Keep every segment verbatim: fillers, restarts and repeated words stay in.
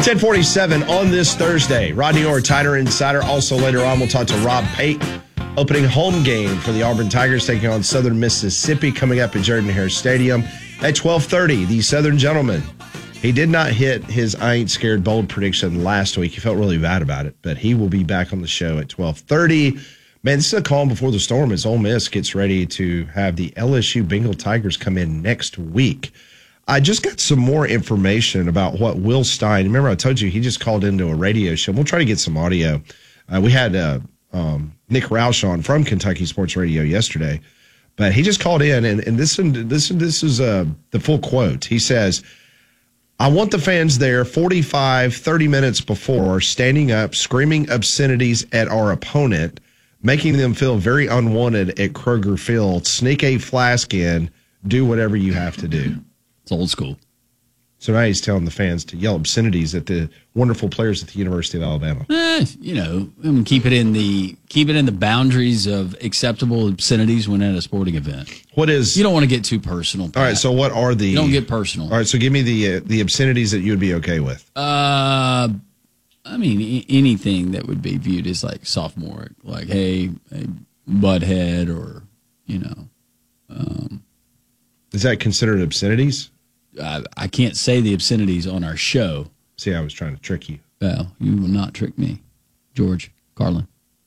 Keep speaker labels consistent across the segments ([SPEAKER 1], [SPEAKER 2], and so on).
[SPEAKER 1] ten forty-seven on this Thursday. Rodney Orr, Tiger Insider. Also later on, we'll talk to Rob Pate. Opening home game for the Auburn Tigers taking on Southern Mississippi coming up at Jordan-Hare Stadium at twelve thirty. The Southern gentleman, he did not hit his I Ain't Scared Bold prediction last week. He felt really bad about it, but he will be back on the show at twelve thirty. Man, this is a calm before the storm as Ole Miss gets ready to have the L S U Bengal Tigers come in next week. I just got some more information about what Will Stein, remember I told you he just called into a radio show. We'll try to get some audio. Uh, we had uh, um, Nick Roush on from Kentucky Sports Radio yesterday, but he just called in, and, and this, this, this is uh, the full quote. He says, I want the fans there forty-five, thirty minutes before, standing up, screaming obscenities at our opponent, making them feel very unwanted at Kroger Field. Sneak a flask in, do whatever you have to do.
[SPEAKER 2] It's old school.
[SPEAKER 1] So now he's telling the fans to yell obscenities at the wonderful players at the University of Alabama.
[SPEAKER 2] Eh, you know, I mean, keep it in the keep it in the boundaries of acceptable obscenities when at a sporting event.
[SPEAKER 1] What is?
[SPEAKER 2] You don't want to get too personal. Pat.
[SPEAKER 1] All right. So what are the?
[SPEAKER 2] You don't get personal.
[SPEAKER 1] All right. So give me the uh, the obscenities that you would be okay with.
[SPEAKER 2] Uh, I mean, e- anything that would be viewed as like sophomoric, like hey, hey butthead, or you know. Um,
[SPEAKER 1] is that considered obscenities?
[SPEAKER 2] I, I can't say the obscenities on our show.
[SPEAKER 1] See, I was trying to trick you.
[SPEAKER 2] Well, you will not trick me, George Carlin.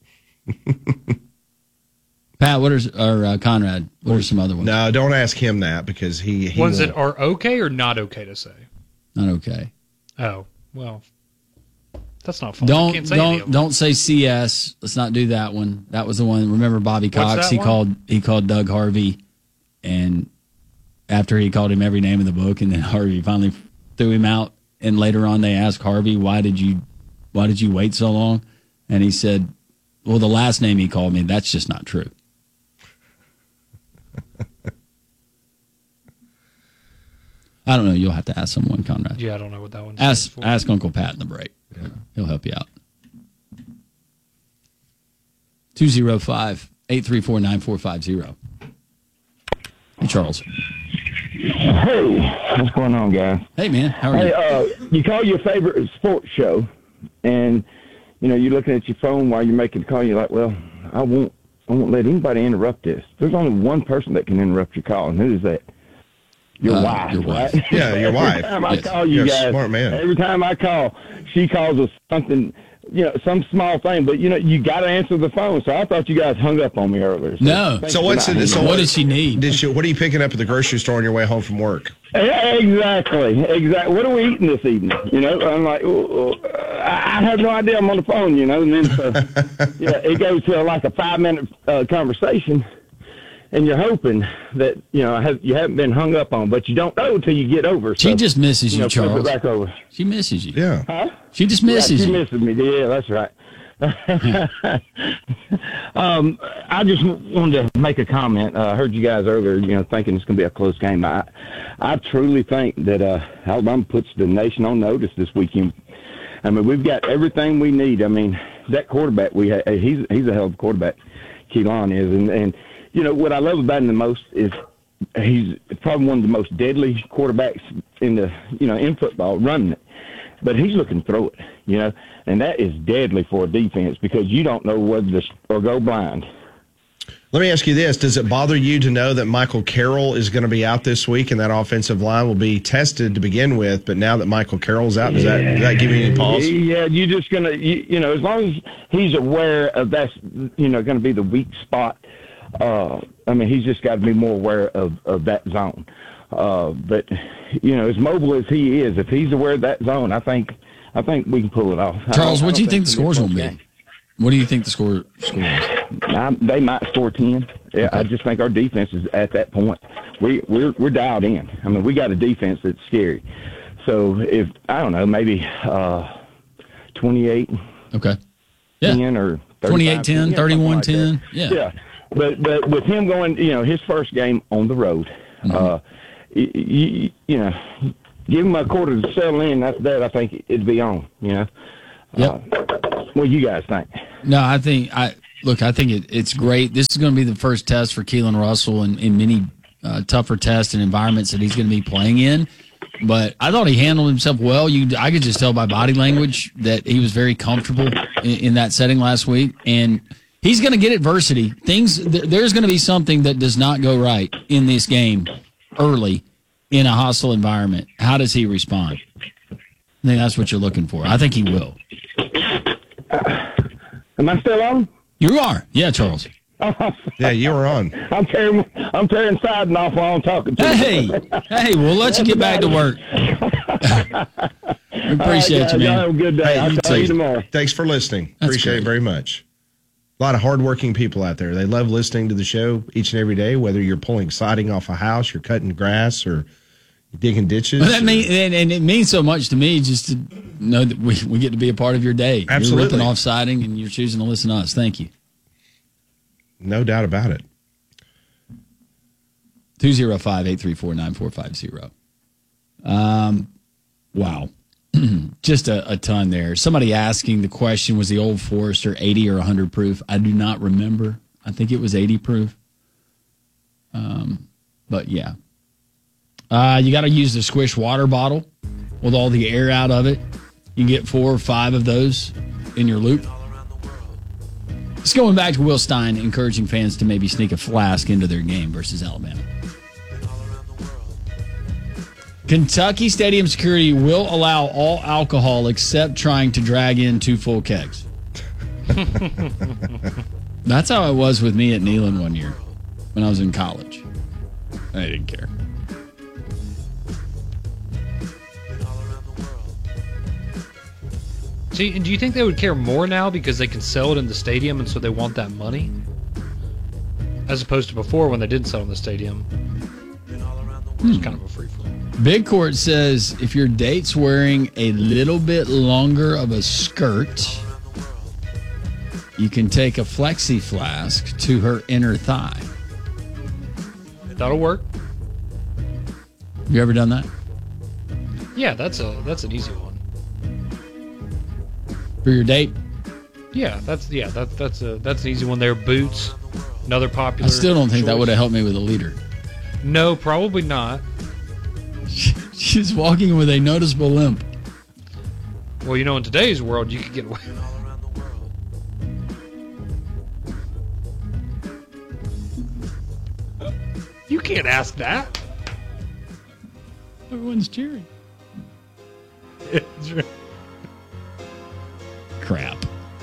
[SPEAKER 2] Pat, what are or uh, Conrad? What are some other ones?
[SPEAKER 1] No, don't ask him that because he, he
[SPEAKER 3] ones
[SPEAKER 1] will...
[SPEAKER 3] that are okay or not okay to say.
[SPEAKER 2] Not okay.
[SPEAKER 3] Oh well, that's not fun.
[SPEAKER 2] Don't
[SPEAKER 3] I can't say
[SPEAKER 2] don't don't say C S. Let's not do that one. That was the one. Remember Bobby Cox? He
[SPEAKER 3] one?
[SPEAKER 2] called he called Doug Harvey, and after he called him every name in the book, and then Harvey finally threw him out. And later on, they asked Harvey, "Why did you, why did you wait so long?" And he said, "Well, the last name he called me, that's just not true." I don't know. You'll have to ask someone, Conrad.
[SPEAKER 3] Yeah, I don't know what that one.
[SPEAKER 2] Ask for. Ask Uncle Pat in the break. Yeah. He'll help you out. two zero five, eight three four, nine four five zero. Hey, Charles.
[SPEAKER 4] Hey, what's going on, guys?
[SPEAKER 2] Hey, man. How are
[SPEAKER 4] hey,
[SPEAKER 2] you?
[SPEAKER 4] Uh, you call your favorite sports show, and you know you're looking at your phone while you're making the call. You're like, "Well, I won't, I won't let anybody interrupt this." There's only one person that can interrupt your call, and who is that? Your
[SPEAKER 2] uh,
[SPEAKER 4] wife,
[SPEAKER 2] your wife.
[SPEAKER 4] right?
[SPEAKER 1] Yeah, your wife.
[SPEAKER 4] Every time I
[SPEAKER 2] Yes.
[SPEAKER 4] call you
[SPEAKER 1] You're a
[SPEAKER 4] guys,
[SPEAKER 1] smart man.
[SPEAKER 4] every time I call, she calls us something. You know, some small thing, but you know, you got to answer the phone. So I thought you guys hung up on me earlier. So
[SPEAKER 2] No.
[SPEAKER 4] thanks
[SPEAKER 1] So
[SPEAKER 4] for
[SPEAKER 1] what's
[SPEAKER 4] not
[SPEAKER 1] it? So
[SPEAKER 2] What does she need?
[SPEAKER 1] Did you? What are you picking up at the grocery store on your way home from work?
[SPEAKER 4] Exactly, exactly. What are we eating this evening? You know, I'm like, oh, oh, I have no idea. I'm on the phone, you know, and then so, yeah, it goes to like a five minute uh, conversation, and you're hoping that you know have, you haven't been hung up on, but you don't know until you get over.
[SPEAKER 2] She
[SPEAKER 4] so,
[SPEAKER 2] just misses you,
[SPEAKER 4] you know, flip it
[SPEAKER 2] Charles.
[SPEAKER 4] back over.
[SPEAKER 2] She misses you.
[SPEAKER 1] Yeah.
[SPEAKER 4] Huh?
[SPEAKER 2] She just misses
[SPEAKER 4] yeah, she
[SPEAKER 2] you.
[SPEAKER 4] misses me. Yeah, that's right. um, I just wanted to make a comment. Uh, I heard you guys earlier, you know, thinking it's going to be a close game. I, I truly think that uh, Alabama puts the nation on notice this weekend. I mean, we've got everything we need. I mean, that quarterback we ha- he's he's a hell of a quarterback. Keelan is, and and you know what I love about him the most is he's probably one of the most deadly quarterbacks in the you know in football, running it. But he's looking to throw it, you know, and that is deadly for a defense because you don't know whether to or go blind.
[SPEAKER 1] Let me ask you this. Does it bother you to know that Michael Carroll is going to be out this week and that offensive line will be tested to begin with, but now that Michael Carroll's out, does that, does that give you any pause?
[SPEAKER 4] Yeah, you're just going to, you, you know, as long as he's aware of that's, you know, going to be the weak spot, uh, I mean, he's just got to be more aware of, of that zone. Uh, but, you know, as mobile as he is, if he's aware of that zone, I think I think we can pull it off.
[SPEAKER 2] Charles, what do you think the
[SPEAKER 4] it's gonna
[SPEAKER 2] scores will
[SPEAKER 4] a
[SPEAKER 2] be?
[SPEAKER 4] close game.
[SPEAKER 2] What do you think the score score is?
[SPEAKER 4] I, they might score ten. Yeah, I just think our defense is at that point. We we're we're dialed in. I mean, we got a defense that's scary. So if I don't know, maybe uh, twenty-eight,
[SPEAKER 2] Okay. Yeah.
[SPEAKER 4] ten or
[SPEAKER 2] twenty-eight ten, thirty-one ten. Yeah.
[SPEAKER 4] Yeah, but but with him going, you know, his first game on the road,
[SPEAKER 2] Mm-hmm.
[SPEAKER 4] uh, you, you, you know, give him a quarter to settle in. That's that. I think it'd be on. You know.
[SPEAKER 2] Yep.
[SPEAKER 4] Uh, what do you guys think?
[SPEAKER 2] No, I think I look. I think it, it's great. This is going to be the first test for Keelan Russell in, in many uh, tougher tests and environments that he's going to be playing in. But I thought he handled himself well. You, I could just tell by body language that he was very comfortable in, in that setting last week. And he's going to get adversity. Things th- There's going to be something that does not go right in this game early in a hostile environment. How does he respond? I think that's what you're looking for. I think he will.
[SPEAKER 4] Uh, am I still on?
[SPEAKER 2] You are. Yeah, Charles.
[SPEAKER 1] Yeah, you were on.
[SPEAKER 4] I'm tearing, I'm tearing siding off while I'm talking to
[SPEAKER 2] Hey,
[SPEAKER 4] you.
[SPEAKER 2] hey, we'll let you get back to work. We appreciate
[SPEAKER 4] right,
[SPEAKER 2] you, man.
[SPEAKER 4] Y'all have a good day.
[SPEAKER 1] Hey,
[SPEAKER 4] I'll
[SPEAKER 1] you
[SPEAKER 4] tell you
[SPEAKER 1] too.
[SPEAKER 4] tomorrow.
[SPEAKER 1] Thanks for listening.
[SPEAKER 2] That's
[SPEAKER 1] Appreciate
[SPEAKER 2] great.
[SPEAKER 1] it very much. A lot of hardworking people out there. They love listening to the show each and every day, whether you're pulling siding off a house, you're cutting grass, or digging ditches.
[SPEAKER 2] Well, that
[SPEAKER 1] or-
[SPEAKER 2] mean, and, and it means so much to me just to know that we, we get to be a part of your day.
[SPEAKER 1] Absolutely.
[SPEAKER 2] You're ripping off siding and you're choosing to listen to us. Thank you.
[SPEAKER 1] No doubt about it.
[SPEAKER 2] two oh five, eight three four, nine four five oh. Um, wow. Just a, a ton there. Somebody asking the question, was the Old Forester eighty or one hundred proof? I do not remember. I think it was eighty proof. Um, but yeah. Uh, you got to use the Squish water bottle with all the air out of it. You can get four or five of those in your loop. Just going back to Will Stein, encouraging fans to maybe sneak a flask into their game versus Alabama. Kentucky Stadium security will allow all alcohol except trying to drag in two full kegs. That's how it was with me at Neyland one year when I was in college. I didn't care.
[SPEAKER 3] See, and do you think they would care more now because they can sell it in the stadium and so they want that money? As opposed to before when they didn't sell in the stadium. It was kind of a free for all.
[SPEAKER 2] Big Court says if your date's wearing a little bit longer of a skirt, you can take a flexi flask to her inner thigh.
[SPEAKER 3] That'll work.
[SPEAKER 2] You ever done that?
[SPEAKER 3] Yeah, that's a that's an easy one.
[SPEAKER 2] For your date?
[SPEAKER 3] Yeah, that's yeah, that, that's a that's an easy one there. Boots, another popular
[SPEAKER 2] I still don't think that
[SPEAKER 3] choice.
[SPEAKER 2] would have helped me with a leader.
[SPEAKER 3] No, probably not.
[SPEAKER 2] She's walking with a noticeable limp.
[SPEAKER 3] Well, you know, in today's world, you could get away. You can't ask that.
[SPEAKER 2] Everyone's cheering.
[SPEAKER 3] It's right.
[SPEAKER 2] Crap.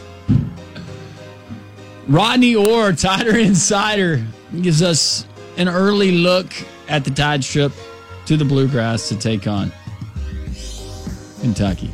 [SPEAKER 2] Rodney Orr, Tider Insider, gives us an early look at the Tide trip to the Bluegrass to take on Kentucky.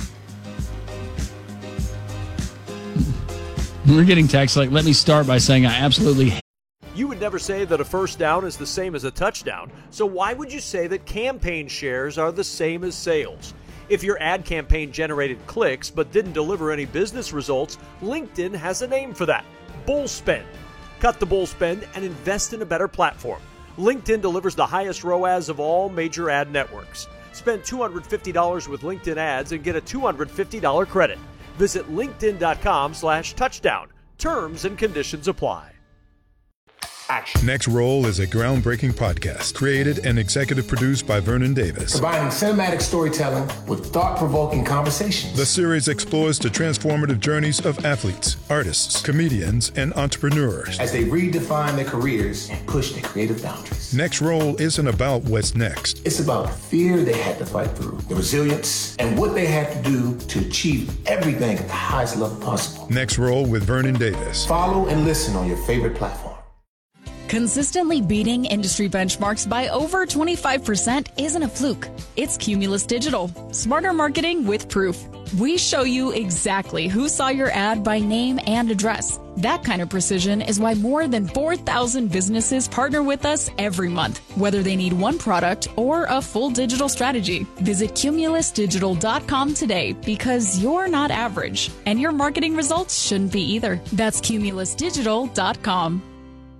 [SPEAKER 2] We're getting texts like, let me start by saying I absolutely hate.
[SPEAKER 5] You would never say that a first down is the same as a touchdown, so why would you say that campaign shares are the same as sales? If your ad campaign generated clicks but didn't deliver any business results, LinkedIn has a name for that: bull spend. Cut the bull spend and invest in a better platform. LinkedIn delivers the highest R O A S of all major ad networks. Spend two hundred fifty dollars with LinkedIn ads and get a two hundred fifty dollars credit. Visit linkedin.com slash touchdown. Terms and conditions apply.
[SPEAKER 6] Next Roll is a groundbreaking podcast created and executive produced by Vernon Davis.
[SPEAKER 7] Combining cinematic storytelling with thought-provoking conversations.
[SPEAKER 6] The series explores the transformative journeys of athletes, artists, comedians, and entrepreneurs
[SPEAKER 7] as they redefine their careers and push their creative boundaries.
[SPEAKER 6] Next Roll isn't about what's next.
[SPEAKER 7] It's about the fear they had to fight through, the resilience, and what they had to do to achieve everything at the highest level possible.
[SPEAKER 6] Next Roll with Vernon Davis.
[SPEAKER 7] Follow and listen on your favorite platform.
[SPEAKER 8] Consistently beating industry benchmarks by over twenty-five percent isn't a fluke. It's Cumulus Digital. Smarter marketing with proof. We show you exactly who saw your ad by name and address. That kind of precision is why more than four thousand businesses partner with us every month, whether they need one product or a full digital strategy. Visit cumulus digital dot com today because you're not average, and your marketing results shouldn't be either. That's cumulus digital dot com.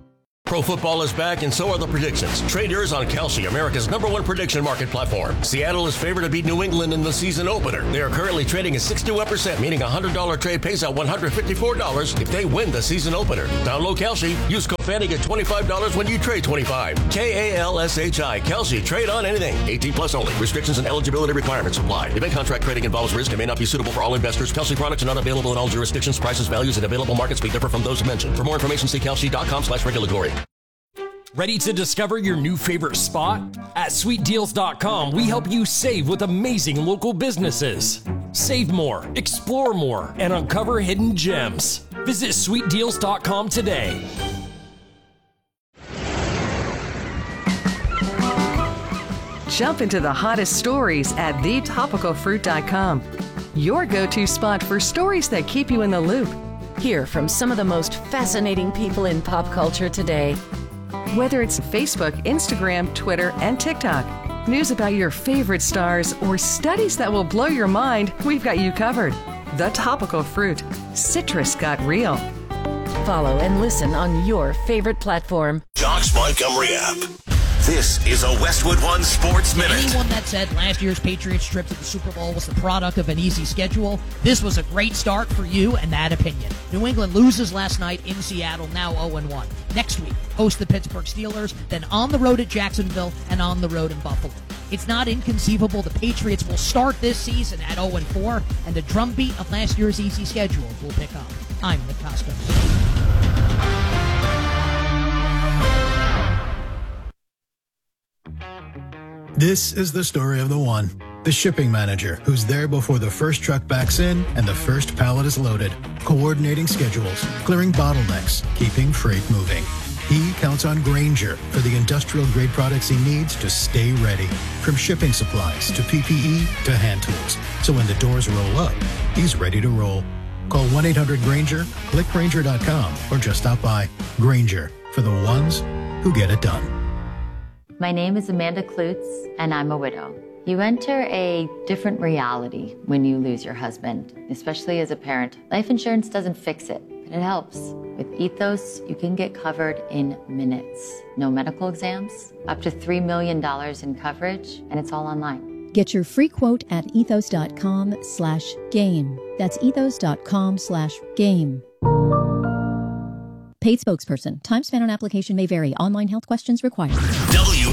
[SPEAKER 9] Pro football is back, and so are the predictions. Trade yours on Kalshi, America's number one prediction market platform. Seattle is favored to beat New England in the season opener. They are currently trading at sixty-one percent, meaning a one hundred dollars trade pays out one hundred fifty-four dollars if they win the season opener. Download Kalshi. Use code Fanny, get twenty-five dollars when you trade twenty-five. K A L S H I. Kalshi. Trade on anything. eighteen plus only. Restrictions and eligibility requirements apply. Event contract trading involves risk and may not be suitable for all investors. Kalshi products are not available in all jurisdictions. Prices, values, and available markets may differ from those mentioned. For more information, see kalshi.com slash regulatory.
[SPEAKER 10] Ready to discover your new favorite spot? At sweet deals dot com, we help you save with amazing local businesses. Save more, explore more, and uncover hidden gems. Visit sweet deals dot com today.
[SPEAKER 11] Jump into the hottest stories at the topical fruit dot com. Your go-to spot for stories that keep you in the loop. Hear from some of the most fascinating people in pop culture today. Whether it's Facebook, Instagram, Twitter, and TikTok, news about your favorite stars, or studies that will blow your mind, we've got you covered. The Topical Fruit. Citrus got real. Follow and listen on your favorite platform.
[SPEAKER 12] Josh Montgomery app. This is a Westwood One Sports Minute.
[SPEAKER 13] Anyone that said last year's Patriots trip to the Super Bowl was the product of an easy schedule, this was a great start for you and that opinion. New England loses last night in Seattle, now oh and one. Next week, host the Pittsburgh Steelers, then on the road at Jacksonville, and on the road in Buffalo. It's not inconceivable the Patriots will start this season at oh and four, and the drumbeat of last year's easy schedule will pick up. I'm Nick Costco.
[SPEAKER 14] This is the story of the one, the shipping manager who's there before the first truck backs in and the first pallet is loaded, coordinating schedules, clearing bottlenecks, keeping freight moving. He counts on Grainger for the industrial-grade products he needs to stay ready, from shipping supplies to P P E to hand tools. So when the doors roll up, he's ready to roll. Call one eight hundred Grainger, click Grainger dot com, or just stop by. Grainger, for the ones who get it done.
[SPEAKER 15] My name is Amanda Klutz, and I'm a widow. You enter a different reality when you lose your husband, especially as a parent. Life insurance doesn't fix it, but it helps. With Ethos, you can get covered in minutes. No medical exams, up to three million dollars in coverage, and it's all online.
[SPEAKER 16] Get your free quote at ethos.com slash game. That's ethos.com slash game. Paid spokesperson. Time spent on application may vary. Online health questions required.
[SPEAKER 12] W